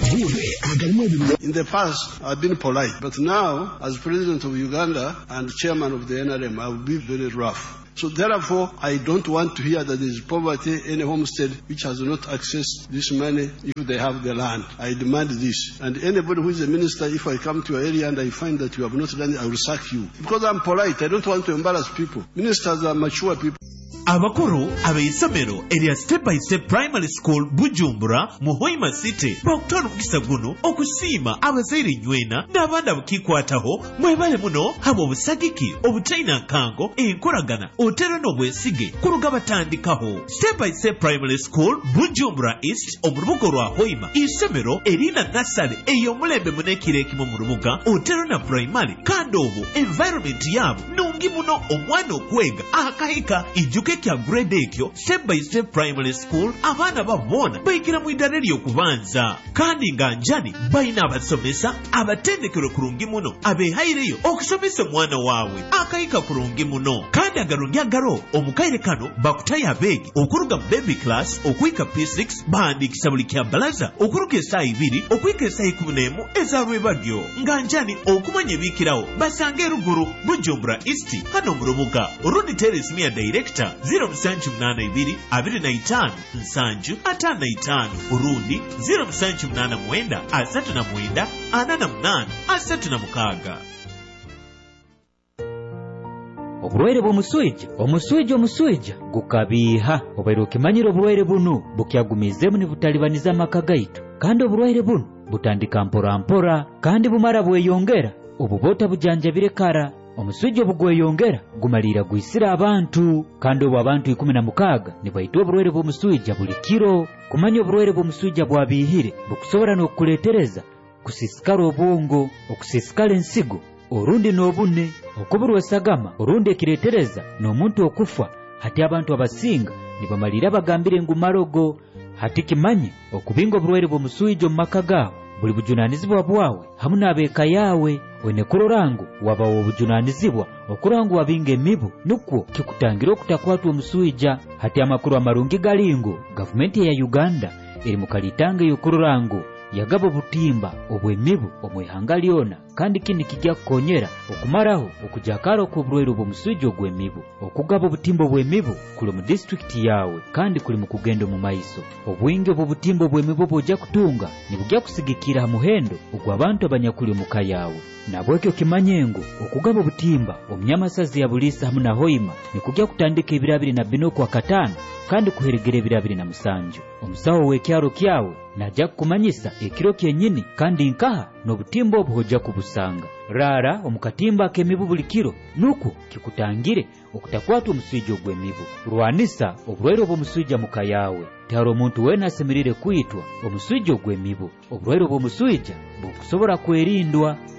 In the past, I've been polite, but now, as President of Uganda and Chairman of the NRM, I will be very rough. So therefore, I don't want to hear that there is poverty in a homestead which has not accessed this money if they have the land. I demand this. And anybody who is a minister, if I come to your area and I find that you have not done it, I will sack you. Because I'm polite, I don't want to embarrass people. Ministers are mature people. Abakuru abeisomero area Step by Step Primary School Bujumbura Muhoima City bakutwala omukisa guno okusiima abazaire nywena n'abaana bukikwataho mwebale muno habo obusagiki obutaina nkango enkolagana otero n'obwesige kuruga batandikaho. Step by Step Primary School Bujumbura East omurubuga lwa Hoima isomero erina nasale ey'omulembe munekire ekimu mu rubuga otero na primary kandi obwo environment yabo nungi muno omwana okwega akahika ijuke kya grade ekyo. Step by Step Primary School abaana babona bayikira mu idare ly'okubanza kandi nga njani bayina abasomesa abatendekero kurungi muno abehaireyo okusomesa omwana waawe akayika kurungi muno kandi agalungi agalo omukaire kano bakutaya abegi okuruga mu baby class okuyika P6 bahandikisa buli kya balaza okuruga essaawa 2 okuyika essaawa 11 eza lwebagyo nga njani okumanya ebikirawo basange ruguru Bujumbura East hano mu rubuga Rundi Terrace Mia Director 0782 25 55 Urundi 0789 39 48 36. Obulwaire bw'omuswija gukabiha obaire okimanyira obulwaire buno bukyagumizemu ne butalibaniza amaka gaitu kandi obulwaire buno butandika mpora kandi bumara bweyongera obubota bujanjabire kara omuswija obugweyongera gumalira gwisira abantu kandi obwo abantu 16 ne bayitwa obulwaire bw'omuswija buli kiro. Kumanya obulwaire bw'omuswija bwabihire bukusobora n'okuletereza kusisikala obwongo okusisikala ensigo orundi n'obune okubulwa sagama orundi ekiretereza n'omuntu okufa hati abantu abasinga nibamalira bagambire ngumarogo. Hati kimanye okubinga obulwaire bw'omuswija omu maka gawe buli bujunanizibwa bwawe hamu n'abeeka yawe wene kulorangu wabawo obujunanizibwa okurangu wabinga emibu nukwo kikutangira okutakwatwa omuswija. Hati amakuru amarungi galingo gavumenti ya Uganda eri mu kalitanga y'okulorangu yagaba obutimba obw'emibu omwihanga lyona kandi kini kijja kukonyera okumaraho okujakala okubulwaire bw'omuswija ogw'emibu. Okugaba obutimba obw'emibu kuli mu district yawe kandi kuli mu kugenda mu maiso. Obwingi obw'obutimba obw'emibu bw'ojja kutunga nibujja kusigikira muhendo ogw'abantu abanyakuli omuka yawe. Nabwekyo kimanyengo okugaba obutimba omunyamasazi ya Bulisa hamu na Hoima nikujja kutandika ebiro 24 kwa katano kandi kuheregera ebiro 27. Omusawo w'ekyalo kyawe najja kumanyisa ekiro kyennyini kandi nkaha n'obutimba obwo ojja kubusanga. Rara omukatimba k'emibu buli kiro nuko kikutangire okutakwata omuswija ogw'emibu. Lwanisa obulwaire bw'omuswija muka yawe. Taro omuntu wena asemerire kuyitwa omuswija ogw'emibu. Obulwaire bw'omuswija bukusobora kwerindwa